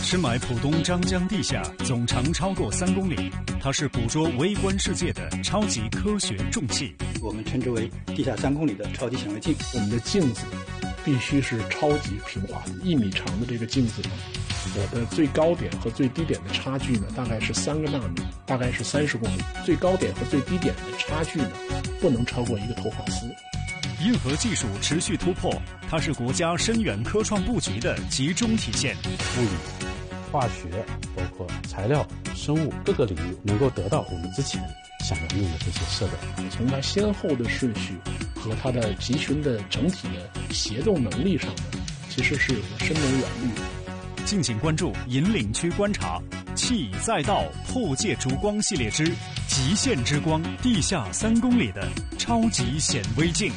深埋浦东张江地下，总长超过3公里。它是捕捉微观世界的超级科学重器， 我们称之为地下3公里的超级显微镜。 我们的镜子必须是超级平滑的，1米长的这个镜子呢，我的最高点和最低点的差距呢，大概是3个纳米，大概是30公里。最高点和最低点的差距呢，不能超过1个头发丝。 硬核技术持续突破，它是国家深远科创布局的集中体现。 物理、化学，包括材料、生物各个领域，能够得到我们之前想要用的这些设备。 从它先后的顺序和它的集群的整体的协作能力上呢，其实是有着深谋远虑的。 敬请关注引领区观察，气已再到破界烛光系列之极限之光地下3公里的超级显微镜。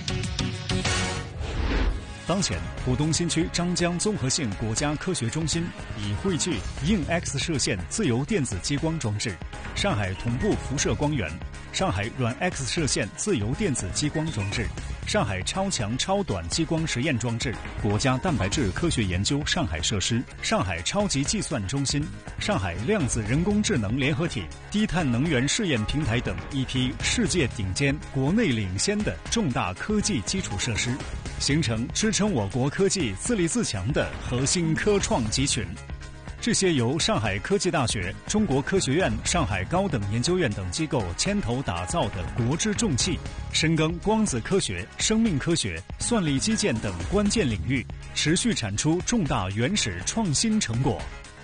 当前，浦东新区张江综合性国家科学中心已汇聚硬 X 射线自由电子激光装置、上海同步辐射光源、上海软 X 射线自由电子激光装置、上海超强超短激光实验装置、国家蛋白质科学研究上海设施、上海超级计算中心、上海量子人工智能联合体、低碳能源试验平台等一批世界顶尖、国内领先的重大科技基础设施，形成支撑我国科技自立自强的核心科创集群。这些由上海科技大学、中国科学院上海高等研究院等机构牵头打造的国之重器，深耕光子科学、生命科学、算力基建等关键领域，持续产出重大原始创新成果。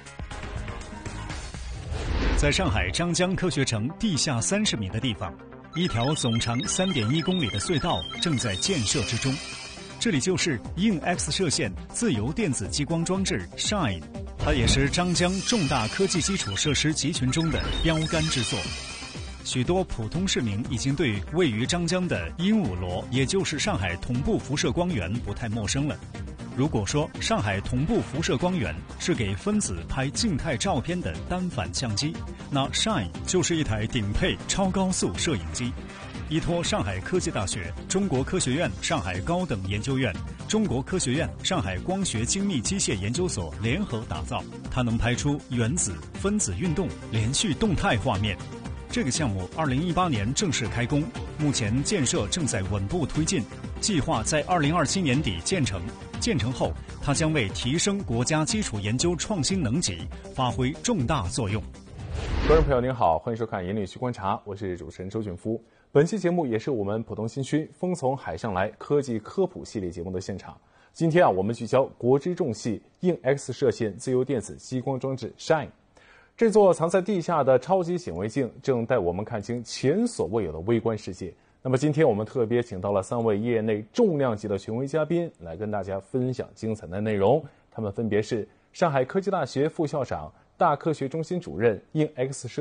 在上海张江科学城地下30米的地方，一条总长3.1公里的隧道正在建设之中。这里就是硬 X 射线自由电子激光装置 SHINE， 它也是张江重大科技基础设施集群中的标杆之作。许多普通市民已经对位于张江的鹦鹉螺，也就是上海同步辐射光源不太陌生了。如果说上海同步辐射光源是给分子拍静态照片的单反相机，那 SHINE 就是一台顶配超高速摄影机。依托上海科技大学、中国科学院上海高等研究院、中国科学院上海光学精密机械研究所联合打造，它能拍出原子、分子运动连续动态画面。这个项目2018年正式开工，目前建设正在稳步推进，计划在2027年底建成。建成后，它将为提升国家基础研究创新能级发挥重大作用。 观众朋友您好，欢迎收看引领区观察，我是主持人周俊夫。本期节目也是我们浦东新区风从海上来科技科普系列节目的现场。今天我们聚焦国之重器硬 X 射线自由电子激光装置 SHINE。这座藏在地下的超级显微镜正带我们看清前所未有的微观世界。那么今天我们特别请到了3位业内重量级的权威嘉宾来跟大家分享精彩的内容。他们分别是上海科技大学副校长、大科学中心主任、硬 X 射